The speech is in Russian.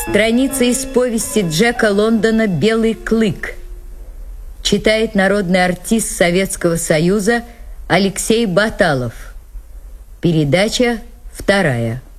Страница из повести Джека Лондона «Белый клык». Читает народный артист Советского Союза Алексей Баталов. Передача 2.